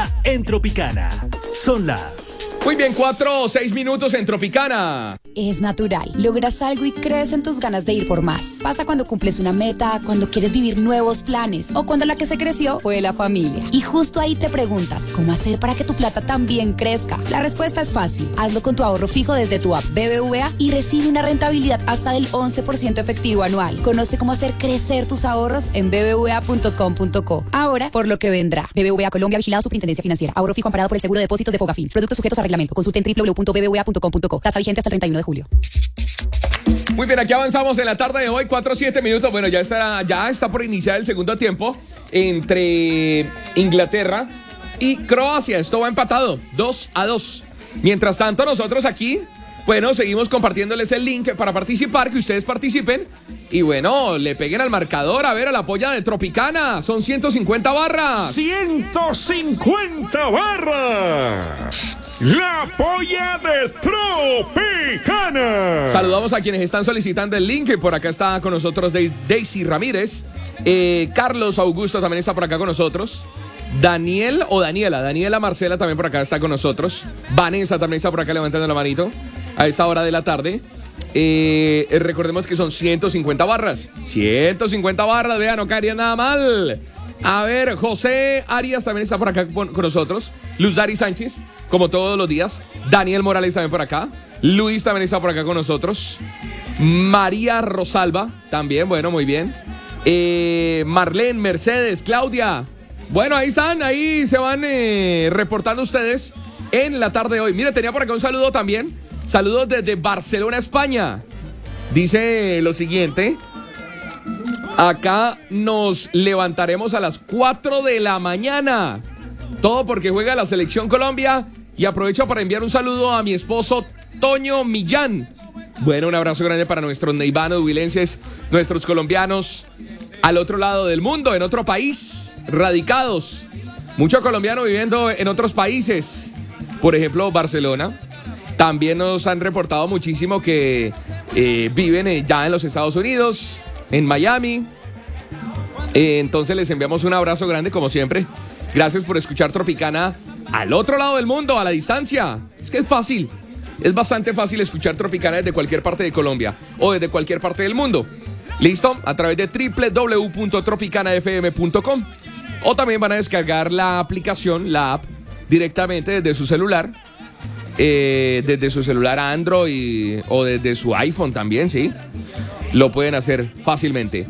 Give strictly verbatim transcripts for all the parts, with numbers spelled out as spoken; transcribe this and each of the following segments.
está en Tropicana. Son las... Muy bien, cuatro o seis minutos en Tropicana. Es natural. Logras algo y crees en tus ganas de ir por más. Pasa cuando cumples una meta, cuando quieres vivir nuevos planes o cuando la que se creció fue la familia. Y justo ahí te preguntas, ¿cómo hacer para que tu plata también crezca? La respuesta es fácil. Hazlo con tu ahorro fijo desde tu app B B V A y recibe una rentabilidad hasta del once por ciento efectivo anual. Conoce cómo hacer crecer tus ahorros en b b v a punto com punto co. Ahora, por lo que vendrá. B B V A Colombia, vigilado Superintendencia Financiera. Ahorro fijo amparado por el Seguro de Depósitos de Fogafín. Productos sujetos a reglamento. Consulte en doble u doble u doble u punto b b v a punto com punto co. Tasa vigente hasta el treinta y uno de julio. Muy bien, aquí avanzamos en la tarde de hoy, cuatro o siete minutos. Bueno, ya está, ya está por iniciar el segundo tiempo entre Inglaterra y Croacia. Esto va empatado, dos a dos. Mientras tanto, nosotros aquí, bueno, seguimos compartiéndoles el link para participar, que ustedes participen. Y bueno, le peguen al marcador, a ver, a la polla de Tropicana. Son ciento cincuenta barras. ciento cincuenta barras. La polla de Tropicana. Saludamos a quienes están solicitando el link. Por acá está con nosotros Daisy Ramírez. Eh, Carlos Augusto también está por acá con nosotros. Daniel o Daniela. Daniela Marcela también por acá está con nosotros. Vanessa también está por acá levantando la manito a esta hora de la tarde. Eh, recordemos que son ciento cincuenta barras. ciento cincuenta barras, vean, no caería nada mal. A ver, José Arias también está por acá con nosotros. Luz Dari Sánchez, como todos los días. Daniel Morales también por acá. Luis también está por acá con nosotros. María Rosalba también, bueno, muy bien. eh, Marlene, Mercedes, Claudia. Bueno, ahí están, ahí se van eh, reportando ustedes en la tarde de hoy. Mire, tenía por acá un saludo también. Saludos desde Barcelona, España. Dice lo siguiente: acá nos levantaremos a las cuatro de la mañana. Todo porque juega la Selección Colombia. Y aprovecho para enviar un saludo a mi esposo Toño Millán. Bueno, un abrazo grande para nuestros neivanos, huilenses, nuestros colombianos al otro lado del mundo, en otro país, radicados. Muchos colombianos viviendo en otros países. Por ejemplo, Barcelona. También nos han reportado muchísimo que eh, viven eh, ya en los Estados Unidos, en Miami. Eh, entonces les enviamos un abrazo grande como siempre. Gracias por escuchar Tropicana al otro lado del mundo, a la distancia. Es que es fácil, es bastante fácil escuchar Tropicana desde cualquier parte de Colombia o desde cualquier parte del mundo. ¿Listo? A través de doble u doble u doble u punto tropicana f m punto com. O también van a descargar la aplicación, la app, directamente desde su celular. Eh, desde su celular Android o desde su iPhone también, ¿sí? Lo pueden hacer fácilmente.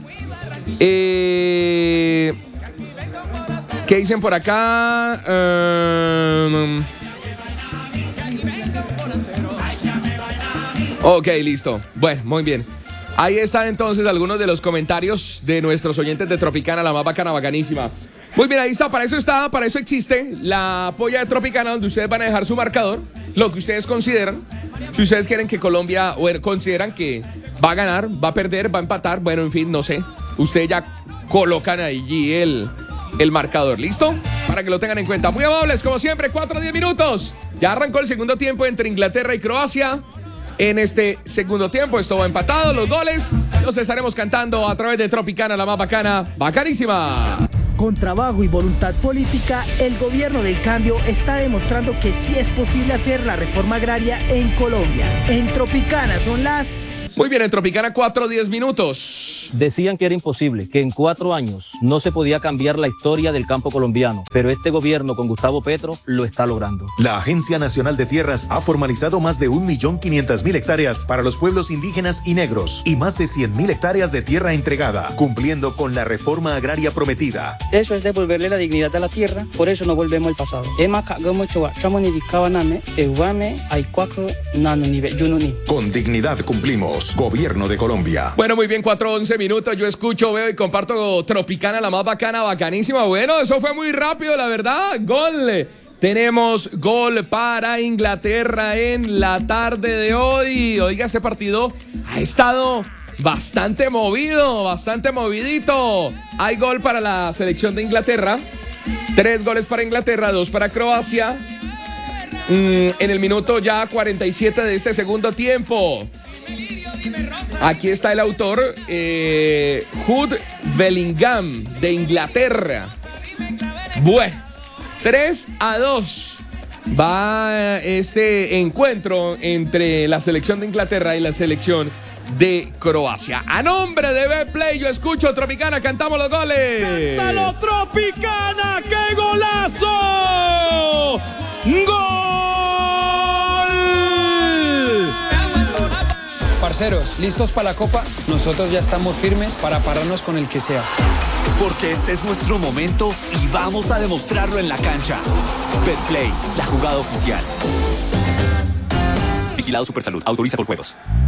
Eh, ¿Qué dicen por acá? Um, ok, listo. Bueno, muy bien. Ahí están entonces algunos de los comentarios de nuestros oyentes de Tropicana, la más bacana, bacanísima. Muy bien, ahí está, para eso está, para eso existe la polla de Tropicana, donde ustedes van a dejar su marcador, lo que ustedes consideran. Si ustedes quieren que Colombia, o consideran que va a ganar, va a perder, va a empatar, bueno, en fin, no sé. Ustedes ya colocan allí el, el marcador, ¿listo? Para que lo tengan en cuenta. Muy amables, como siempre, cuatro a diez minutos. Ya arrancó el segundo tiempo entre Inglaterra y Croacia. En este segundo tiempo, esto va empatado, los goles los estaremos cantando a través de Tropicana, la más bacana, bacanísima. Con trabajo y voluntad política, el gobierno del cambio está demostrando que sí es posible hacer la reforma agraria en Colombia. En Tropicana son las... Muy bien, en Tropicana, cuatro a diez minutos. Decían que era imposible, que en cuatro años no se podía cambiar la historia del campo colombiano, pero este gobierno con Gustavo Petro lo está logrando. La Agencia Nacional de Tierras ha formalizado más de un millón quinientas mil hectáreas para los pueblos indígenas y negros y más de cien mil hectáreas de tierra entregada, cumpliendo con la reforma agraria prometida. Eso es devolverle la dignidad a la tierra, por eso no volvemos al pasado. Con dignidad cumplimos. Gobierno de Colombia. Bueno, muy bien, cuatro a once minutos. Yo escucho, veo y comparto Tropicana, la más bacana, bacanísima. Bueno, eso fue muy rápido, la verdad. Gol. Tenemos gol para Inglaterra en la tarde de hoy. Oiga, ese partido ha estado bastante movido, bastante movidito. Hay gol para la selección de Inglaterra. Tres goles para Inglaterra, dos para Croacia. Mm, en el minuto ya cuarenta y siete de este segundo tiempo. Aquí está el autor, eh, Jude Bellingham, de Inglaterra. Bueno, tres a dos va este encuentro entre la selección de Inglaterra y la selección de Croacia. A nombre de Betplay, yo escucho Tropicana, cantamos los goles. ¡Cántalo, Tropicana! ¡Qué golazo! ¡Gol! Parceros, ¿listos para la Copa? Nosotros ya estamos firmes para pararnos con el que sea. Porque este es nuestro momento y vamos a demostrarlo en la cancha. Betplay, la jugada oficial. Vigilado Supersalud, autoriza por juegos.